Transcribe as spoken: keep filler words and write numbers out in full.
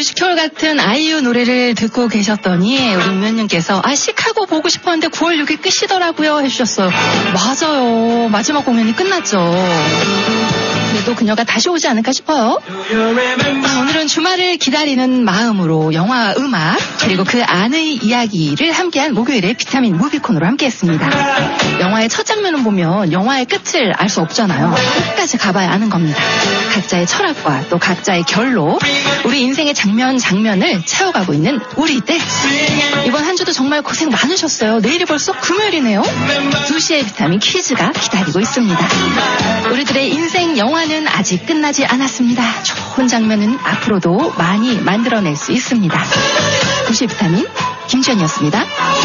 뮤지컬 같은 아이유 노래를 듣고 계셨더니 우리 임현님께서 아 시카고 보고 싶었는데 구월 육일 끝이더라고요 해주셨어요. 맞아요. 마지막 공연이 끝났죠. 그래도 그녀가 다시 오지 않을까 싶어요. 자, 오늘은 주말을 기다리는 마음으로 영화, 음악 그리고 그 안의 이야기를 함께한 목요일에 비타민 무비콘으로 함께했습니다. 영화의 첫 장면을 보면 영화의 끝을 알 수 없잖아요. 끝까지 가봐야 아는 겁니다. 각자의 철학과 또 각자의 결로 우리 인생의 장면 장면을 채워가고 있는 우리 때. 이번 한 주도 정말 고생 많으셨어요. 내일이 벌써 금요일이네요. 두 시에 비타민 퀴즈가 기다리고 있습니다. 우리들의 인생 영화는 아직 끝나지 않았습니다. 좋은 장면은 앞으로도 많이 만들어낼 수 있습니다. 두 시에 비타민 김지연이었습니다.